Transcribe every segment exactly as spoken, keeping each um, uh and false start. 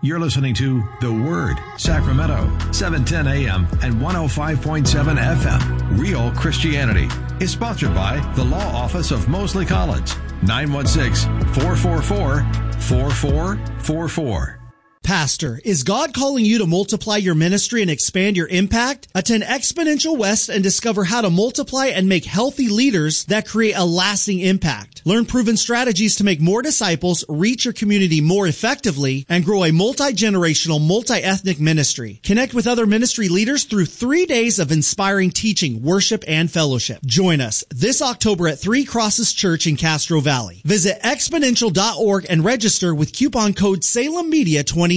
You're listening to The Word, Sacramento, seven ten A M and one oh five point seven F M. Real Christianity is sponsored by the Law Office of Mosley College, nine one six, four four four, four four four four. Pastor, is God calling you to multiply your ministry and expand your impact? Attend Exponential West and discover how to multiply and make healthy leaders that create a lasting impact. Learn proven strategies to make more disciples, reach your community more effectively, and grow a multi-generational, multi-ethnic ministry. Connect with other ministry leaders through three days of inspiring teaching, worship, and fellowship. Join us this October at Three Crosses Church in Castro Valley. Visit exponential dot org and register with coupon code Salem Media twenty-nine.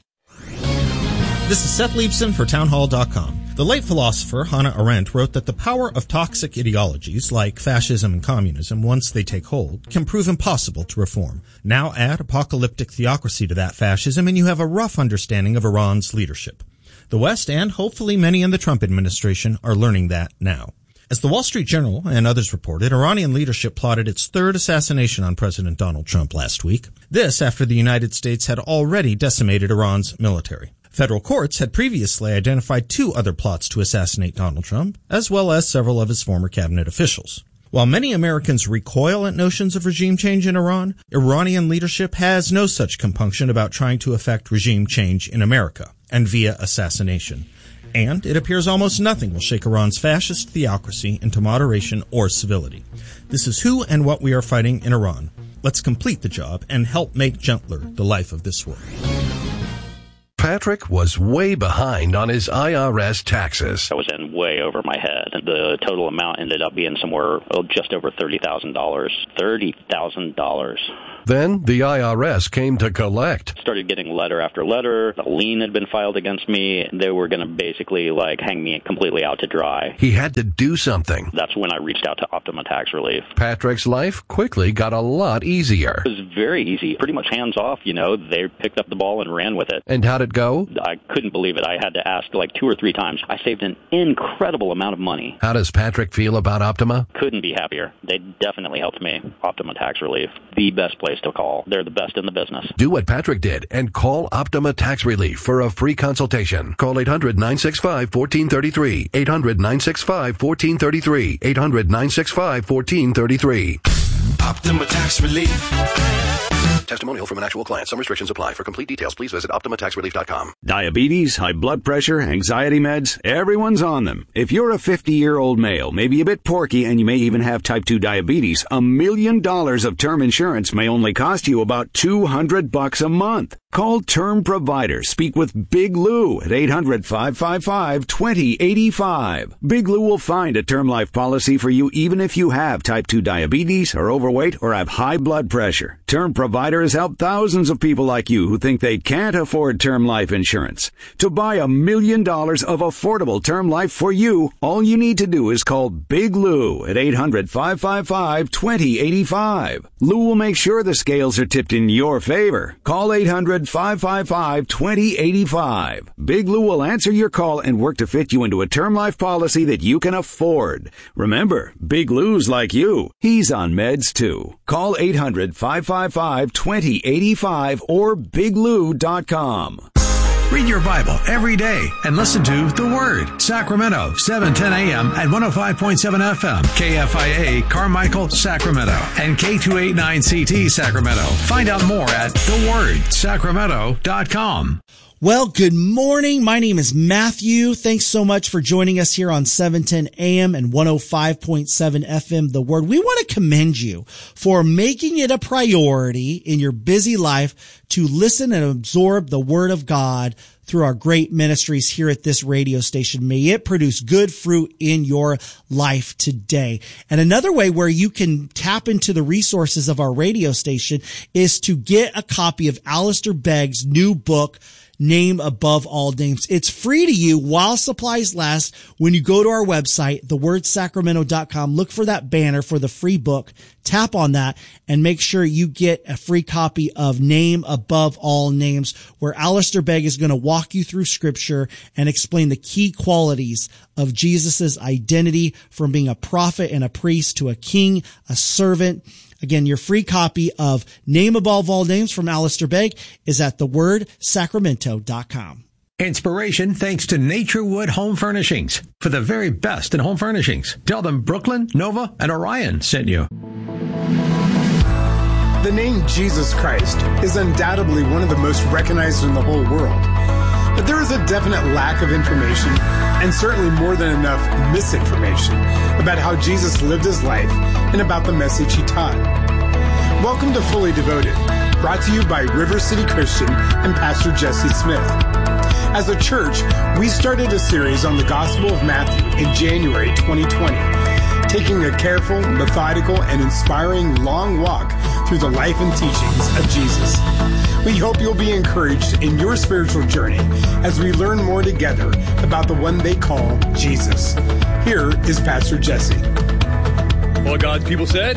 This is Seth Leibson for townhall dot com. The late philosopher Hannah Arendt wrote that the power of toxic ideologies like fascism and communism, once they take hold, can prove impossible to reform. Now add apocalyptic theocracy to that fascism and you have a rough understanding of Iran's leadership. The West and hopefully many in the Trump administration are learning that now. As the Wall Street Journal and others reported, Iranian leadership plotted its third assassination on President Donald Trump last week. This after the United States had already decimated Iran's military. Federal courts had previously identified two other plots to assassinate Donald Trump, as well as several of his former cabinet officials. While many Americans recoil at notions of regime change in Iran, Iranian leadership has no such compunction about trying to effect regime change in America, and via assassination. And it appears almost nothing will shake Iran's fascist theocracy into moderation or civility. This is who and what we are fighting in Iran. Let's complete the job and help make gentler the life of this world. Patrick was way behind on his I R S taxes. I was in way over my head. The total amount ended up being somewhere oh, just over thirty thousand dollars. thirty thousand dollars. Then the I R S came to collect. Started getting letter after letter. A lien had been filed against me. They were going to basically like hang me completely out to dry. He had to do something. That's when I reached out to Optima Tax Relief. Patrick's life quickly got a lot easier. It was very easy. Pretty much hands off, you know. They picked up the ball and ran with it. And how'd it go? I couldn't believe it. I had to ask like two or three times. I saved an incredible amount of money. How does Patrick feel about Optima? Couldn't be happier. They definitely helped me. Optima Tax Relief. The best place to call. They're the best in the business. Do what Patrick did and call Optima Tax Relief for a free consultation. Call eight hundred, nine six five, one four three three. eight hundred, nine six five, one four three three. eight hundred, nine six five, one four three three. Optima Tax Relief. Testimonial from an actual client. Some restrictions apply. For complete details, please visit optima tax relief dot com. Diabetes, high blood pressure, anxiety meds, everyone's on them. If you're a fifty-year-old male, maybe a bit porky, and you may even have type two diabetes, a million dollars of term insurance may only cost you about two hundred bucks a month. Call Term Provider. Speak with Big Lou at eight hundred, five five five, two zero eight five. Big Lou will find a term life policy for you even if you have type two diabetes, are overweight, or have high blood pressure. Term Provider has helped thousands of people like you who think they can't afford term life insurance. To buy a million dollars of affordable term life for you, all you need to do is call Big Lou at eight hundred, five five five, two zero eight five. Lou will make sure the scales are tipped in your favor. Call eight hundred, five five five, two zero eight five. Big Lou will answer your call and work to fit you into a term life policy that you can afford. Remember, Big Lou's like you. He's on meds too. Call eight hundred, five five five, two zero eight five or big lou dot com. Read your Bible every day and listen to The Word, Sacramento, seven ten A M and one oh five point seven F M, K F I A, Carmichael, Sacramento, and K two eighty-nine C T, Sacramento. Find out more at the word sacramento dot com. Well, good morning. My name is Matthew. Thanks so much for joining us here on seven ten A M and one oh five point seven F M, The Word. We want to commend you for making it a priority in your busy life to listen and absorb the Word of God through our great ministries here at this radio station. May it produce good fruit in your life today. And another way where you can tap into the resources of our radio station is to get a copy of Alistair Begg's new book, Name Above All Names. It's free to you while supplies last. When you go to our website, the word sacramento dot com, look for that banner for the free book, tap on that, and make sure you get a free copy of Name Above All Names, where Alistair Begg is going to walk you through scripture and explain the key qualities of Jesus' identity, from being a prophet and a priest to a king, a servant, Again, your free copy of Name Above All Names from Alistair Begg is at the word sacramento dot com. Inspiration thanks to Naturewood Home Furnishings. For the very best in home furnishings, tell them Brooklyn, Nova, and Orion sent you. The name Jesus Christ is undoubtedly one of the most recognized in the whole world. But there is a definite lack of information, and certainly more than enough misinformation, about how Jesus lived his life and about the message he taught. Welcome to Fully Devoted, brought to you by River City Christian and Pastor Jesse Smith. As a church, we started a series on the Gospel of Matthew in January twenty twenty, taking a careful, methodical, and inspiring long walk through the life and teachings of Jesus. We hope you'll be encouraged in your spiritual journey as we learn more together about the one they call Jesus. Here is Pastor Jesse. Well, God's people said,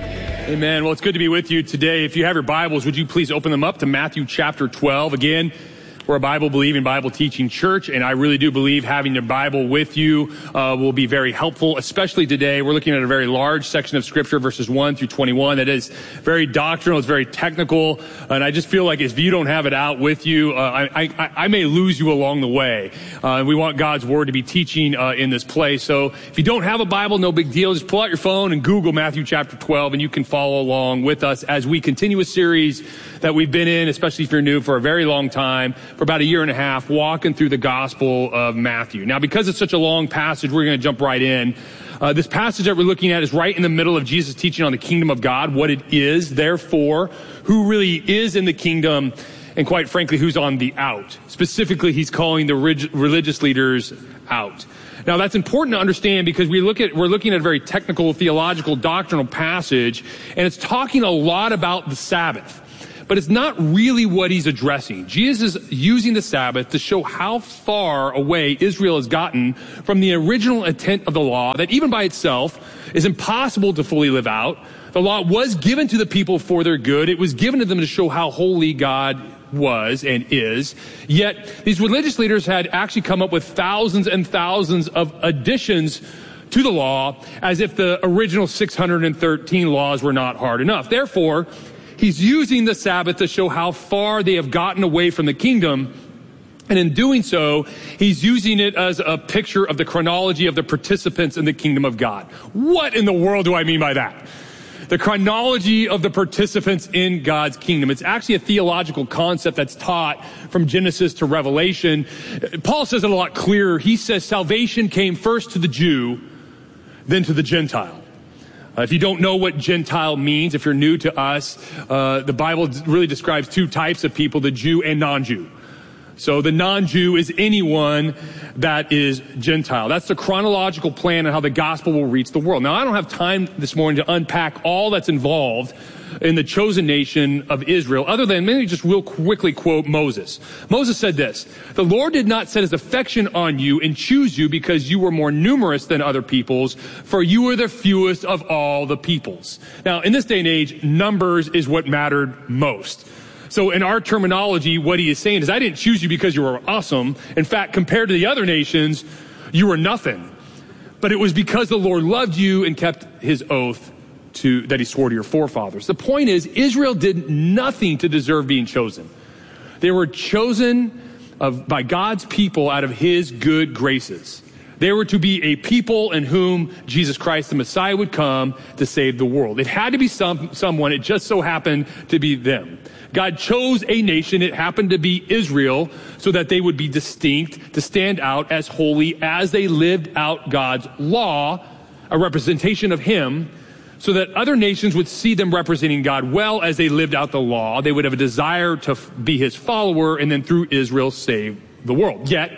amen. Well, it's good to be with you today. If you have your Bibles, would you please open them up to Matthew chapter twelve. Again, we're a Bible-believing, Bible-teaching church, and I really do believe having your Bible with you uh, will be very helpful, especially today. We're looking at a very large section of Scripture, verses one through twenty-one, that is very doctrinal, it's very technical, and I just feel like if you don't have it out with you, uh, I, I, I may lose you along the way. Uh, we want God's Word to be teaching uh, in this place, so if you don't have a Bible, no big deal. Just pull out your phone and Google Matthew chapter twelve, and you can follow along with us as we continue a series that we've been in, especially if you're new, for a very long time, for about a year and a half, walking through the Gospel of Matthew. Now, because it's such a long passage, we're going to jump right in. Uh, this passage that we're looking at is right in the middle of Jesus' teaching on the kingdom of God, what it is, therefore, who really is in the kingdom, and quite frankly, who's on the out. Specifically, he's calling the rig- religious leaders out. Now, that's important to understand because we look at, we're looking at a very technical, theological, doctrinal passage, and it's talking a lot about the Sabbath. But it's not really what he's addressing. Jesus is using the Sabbath to show how far away Israel has gotten from the original intent of the law, that even by itself is impossible to fully live out. The law was given to the people for their good. It was given to them to show how holy God was and is. Yet these religious leaders had actually come up with thousands and thousands of additions to the law, as if the original six hundred thirteen laws were not hard enough. Therefore, he's using the Sabbath to show how far they have gotten away from the kingdom. And in doing so, he's using it as a picture of the chronology of the participants in the kingdom of God. What in the world do I mean by that? The chronology of the participants in God's kingdom. It's actually a theological concept that's taught from Genesis to Revelation. Paul says it a lot clearer. He says salvation came first to the Jew, then to the Gentile. Uh, if you don't know what Gentile means, if you're new to us, uh, the Bible really describes two types of people, the Jew and non-Jew. So the non-Jew is anyone that is Gentile. That's the chronological plan on how the gospel will reach the world. Now, I don't have time this morning to unpack all that's involved in the chosen nation of Israel, other than maybe just real quickly quote Moses. Moses said this, "The Lord did not set his affection on you and choose you because you were more numerous than other peoples, for you were the fewest of all the peoples." Now, in this day and age, numbers is what mattered most. So in our terminology, what he is saying is, I didn't choose you because you were awesome. In fact, compared to the other nations, you were nothing. But it was because the Lord loved you and kept his oath to, that he swore to your forefathers. The point is, Israel did nothing to deserve being chosen. They were chosen of, by God's people out of his good graces. They were to be a people in whom Jesus Christ, the Messiah, would come to save the world. It had to be some, someone. It just so happened to be them. God chose a nation, it happened to be Israel, so that they would be distinct, to stand out as holy as they lived out God's law, a representation of him, so that other nations would see them representing God well as they lived out the law. They would have a desire to be his follower, and then through Israel save the world. Yet,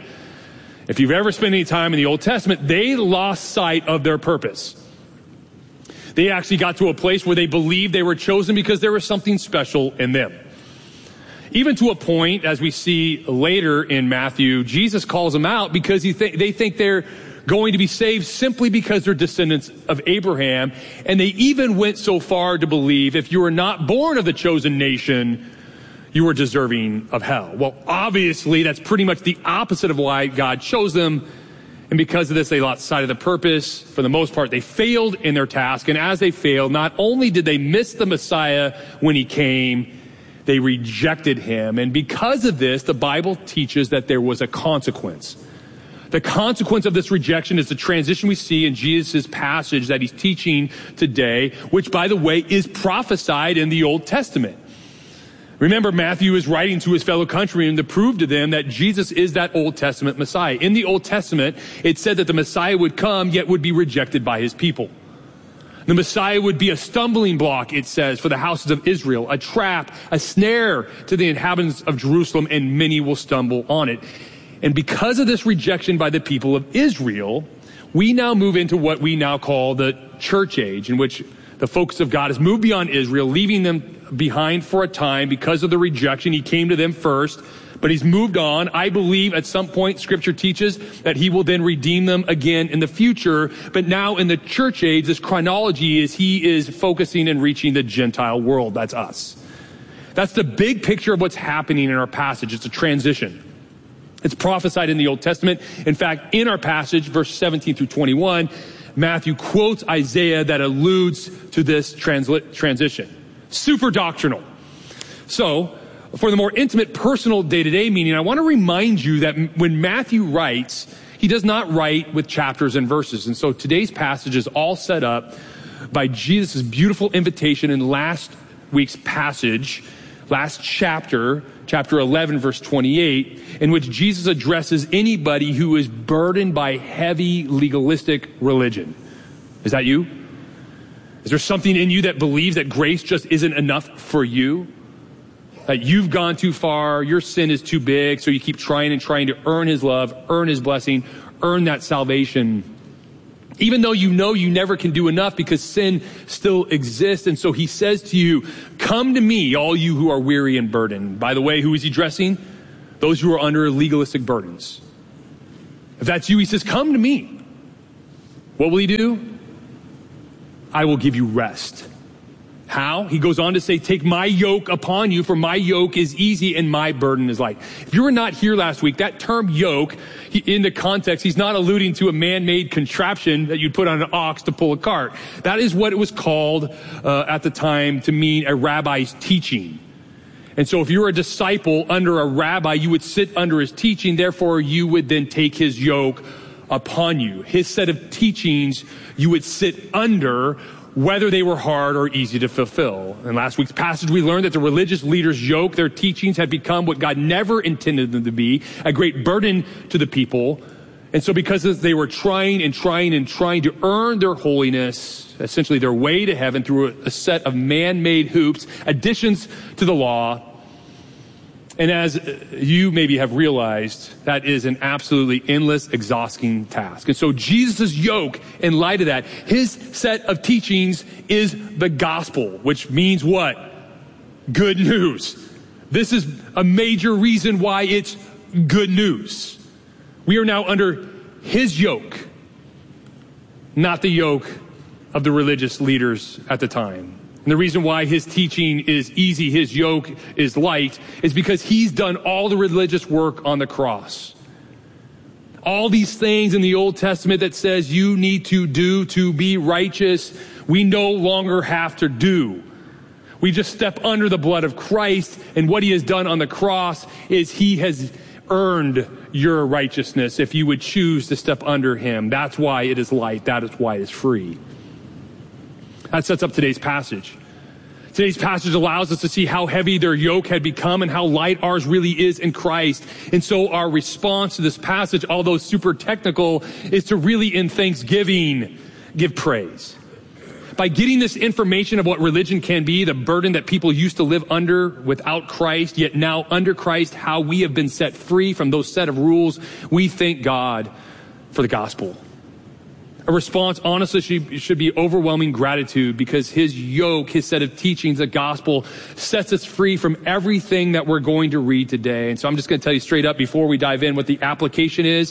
if you've ever spent any time in the Old Testament, they lost sight of their purpose. They actually got to a place where they believed they were chosen because there was something special in them. Even to a point, as we see later in Matthew, Jesus calls them out because he th- they think they're going to be saved simply because they're descendants of Abraham. And they even went so far to believe if you were not born of the chosen nation, you were deserving of hell. Well, obviously, that's pretty much the opposite of why God chose them. And because of this, they lost sight of the purpose. For the most part, they failed in their task. And as they failed, not only did they miss the Messiah when he came, they rejected him. And because of this, the Bible teaches that there was a consequence. The consequence of this rejection is the transition we see in Jesus' passage that he's teaching today, which, by the way, is prophesied in the Old Testament. Remember, Matthew is writing to his fellow countrymen to prove to them that Jesus is that Old Testament Messiah. In the Old Testament, it said that the Messiah would come, yet would be rejected by his people. The Messiah would be a stumbling block, it says, for the houses of Israel, a trap, a snare to the inhabitants of Jerusalem, and many will stumble on it. And because of this rejection by the people of Israel, we now move into what we now call the church age, in which the focus of God has moved beyond Israel, leaving them behind for a time because of the rejection. He came to them first, but he's moved on. I believe at some point Scripture teaches that he will then redeem them again in the future. But now in the church age, this chronology is he is focusing and reaching the Gentile world. That's us. That's the big picture of what's happening in our passage. It's a transition. It's prophesied in the Old Testament. In fact, in our passage, verse seventeen through twenty-one, Matthew quotes Isaiah that alludes to this transla- transition. Super doctrinal. So, for the more intimate, personal day-to-day meaning, I want to remind you that when Matthew writes, he does not write with chapters and verses. And so today's passage is all set up by Jesus' beautiful invitation in last week's passage, last chapter, chapter eleven, verse twenty-eight, in which Jesus addresses anybody who is burdened by heavy legalistic religion. Is that you? Is there something in you that believes that grace just isn't enough for you? That you've gone too far, your sin is too big, so you keep trying and trying to earn his love, earn his blessing, earn that salvation. Even though you know you never can do enough because sin still exists. And so he says to you, come to me, all you who are weary and burdened. By the way, who is he addressing? Those who are under legalistic burdens. If that's you, he says, come to me. What will he do? I will give you rest. How? He goes on to say, take my yoke upon you, for my yoke is easy and my burden is light. If you were not here last week, that term yoke, he, in the context, he's not alluding to a man-made contraption that you'd put on an ox to pull a cart. That is what it was called uh, at the time to mean a rabbi's teaching. And so if you were a disciple under a rabbi, you would sit under his teaching. Therefore, you would then take his yoke upon you. His set of teachings you would sit under, whether they were hard or easy to fulfill. In last week's passage, we learned that the religious leaders' yoke, their teachings, had become what God never intended them to be, a great burden to the people. And so because they were trying and trying and trying to earn their holiness, essentially their way to heaven through a, a set of man-made hoops, additions to the law. And as you maybe have realized, that is an absolutely endless, exhausting task. And so Jesus' yoke, in light of that, his set of teachings is the gospel, which means what? Good news. This is a major reason why it's good news. We are now under his yoke, not the yoke of the religious leaders at the time. And the reason why his teaching is easy, his yoke is light, is because he's done all the religious work on the cross. All these things in the Old Testament that says you need to do to be righteous, we no longer have to do. We just step under the blood of Christ, and what he has done on the cross is he has earned your righteousness if you would choose to step under him. That's why it is light. That is why it is free. That sets up today's passage. Today's passage allows us to see how heavy their yoke had become and how light ours really is in Christ. And so our response to this passage, although super technical, is to really in thanksgiving give praise. By getting this information of what religion can be, the burden that people used to live under without Christ, yet now under Christ, how we have been set free from those set of rules, we thank God for the gospel. A response, honestly, should, should be overwhelming gratitude because his yoke, his set of teachings, the gospel, sets us free from everything that we're going to read today. And so I'm just going to tell you straight up before we dive in what the application is.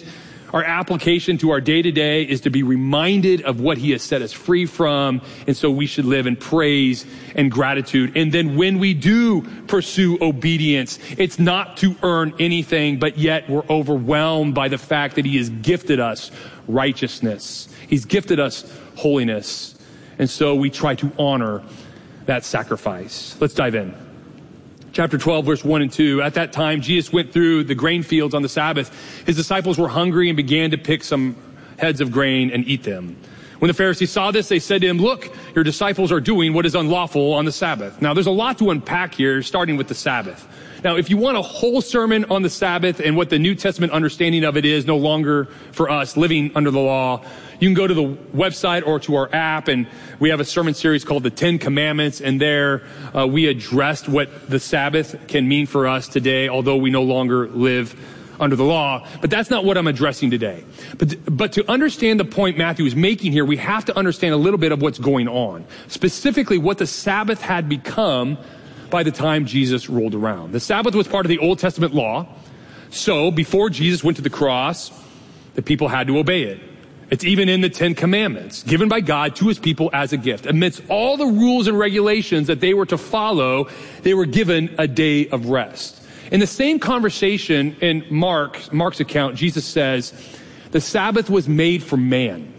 Our application to our day-to-day is to be reminded of what he has set us free from, and so we should live in praise and gratitude. And then when we do pursue obedience, it's not to earn anything, but yet we're overwhelmed by the fact that he has gifted us righteousness. He's gifted us holiness. And so we try to honor that sacrifice. Let's dive in. Chapter twelve, verse one and two. At that time, Jesus went through the grain fields on the Sabbath. His disciples were hungry and began to pick some heads of grain and eat them. When the Pharisees saw this, they said to him, "Look, your disciples are doing what is unlawful on the Sabbath." Now, there's a lot to unpack here, starting with the Sabbath. Now, if you want a whole sermon on the Sabbath and what the New Testament understanding of it is, no longer for us living under the law, you can go to the website or to our app, and we have a sermon series called The Ten Commandments, and there uh, we addressed what the Sabbath can mean for us today, although we no longer live under the law. But that's not what I'm addressing today. But, but to understand the point Matthew is making here, we have to understand a little bit of what's going on, specifically what the Sabbath had become by the time Jesus rolled around. The Sabbath was part of the Old Testament law, so before Jesus went to the cross, the people had to obey it. It's even in the Ten Commandments, given by God to his people as a gift. Amidst all the rules and regulations that they were to follow, they were given a day of rest. In the same conversation in Mark, Mark's account, Jesus says, the Sabbath was made for man,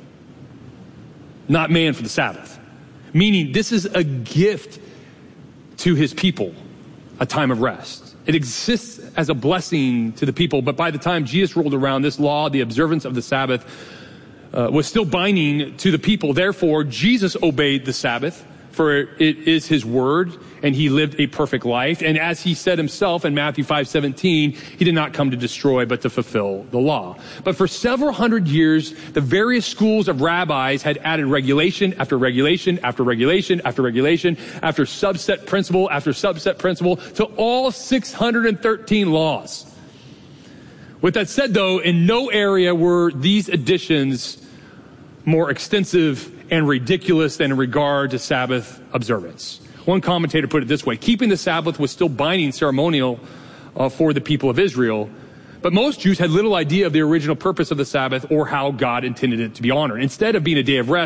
not man for the Sabbath. Meaning this is a gift to his people, a time of rest. It exists as a blessing to the people, but by the time Jesus rolled around, this law, the observance of the Sabbath, Uh, was still binding to the people. Therefore, Jesus obeyed the Sabbath, for it is his word, and he lived a perfect life. And as he said himself in Matthew five seventeen, he did not come to destroy, but to fulfill the law. But for several hundred years, the various schools of rabbis had added regulation after regulation after regulation after regulation after subset principle after subset principle to all six hundred thirteen laws. With that said, though, in no area were these additions more extensive and ridiculous than in regard to Sabbath observance. One commentator put it this way: keeping the Sabbath was still binding ceremonial uh, for the people of Israel, but most Jews had little idea of the original purpose of the Sabbath or how God intended it to be honored. Instead of being a day of rest,